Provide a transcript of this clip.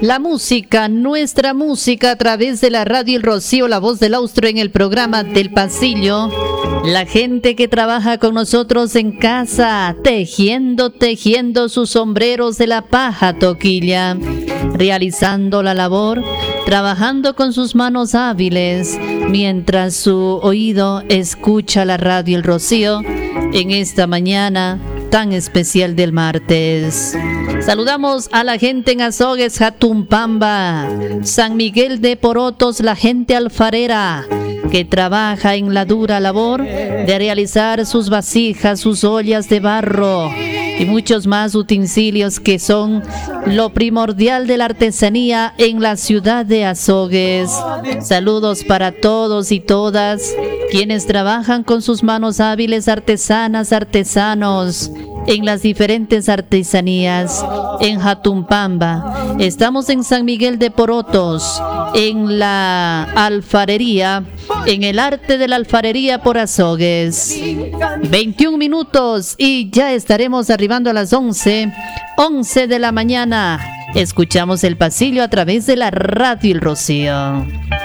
La música, nuestra música a través de la radio El Rocío, la voz del austro en el programa del pasillo. La gente que trabaja con nosotros en casa, tejiendo sus sombreros de la paja toquilla, realizando la labor, trabajando con sus manos hábiles, mientras su oído escucha la radio El Rocío en esta mañana tan especial del martes. Saludamos a la gente en Azogues, Jatumpamba, San Miguel de Porotos, la gente alfarera que trabaja en la dura labor de realizar sus vasijas, sus ollas de barro y muchos más utensilios que son lo primordial de la artesanía en la ciudad de Azogues. Saludos para todos y todas quienes trabajan con sus manos hábiles, artesanas, artesanos, en las diferentes artesanías en Jatumpamba. Estamos en San Miguel de Porotos, en la alfarería, en el arte de la alfarería por Azogues. 21 minutos y ya estaremos arribando a las 11 de la mañana. Escuchamos el pasillo a través de la radio El Rocío.